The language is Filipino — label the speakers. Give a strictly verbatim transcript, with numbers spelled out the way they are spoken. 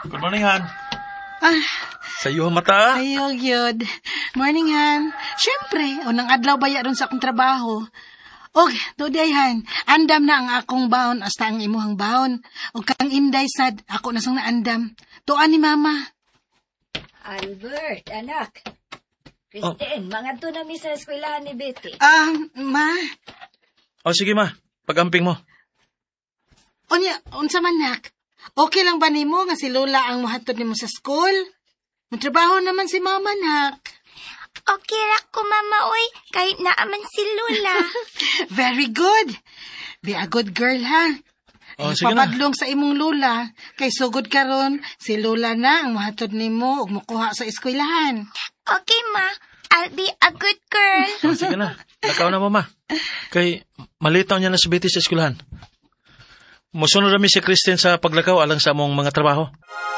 Speaker 1: Good morning, Han.
Speaker 2: Ah,
Speaker 1: Sa iyo ang mata.
Speaker 2: ayog yun. Morning, Han. Siyempre, unang adlaw baya ron sa akong trabaho. Og, today, Han, andam na ang akong baon hasta ang imuhang baon. Og kang inday sad, ako na sang naandam. Tuan ni Mama.
Speaker 3: Albert, anak. Christine, mga to na mi sa eskwelahan ni Betty.
Speaker 2: Ah, Ma.
Speaker 1: O sige ma, pag-amping mo.
Speaker 2: Unya, unsa man nak? Okay lang ba nimo nga si Lola ang mohatod nimo sa school? Magtrabaho naman si Mama, nak.
Speaker 4: Okay ra ko, Mama, oy. Kahit naaman si Lola.
Speaker 2: Very good. Be a good girl, ha?
Speaker 1: O sige na.
Speaker 2: Papadlong sa imong Lola. Kay sugod karon si Lola na ang mahatod nimo ug mokuha sa eskwelahan.
Speaker 4: Okay, Ma. I'll be a good girl.
Speaker 1: O sige na, lakaw na mo ma. Kay malitaw niya na si Betty sa eskwelahan. Musunod kami si Christine sa paglakaw alang sa among mga trabaho.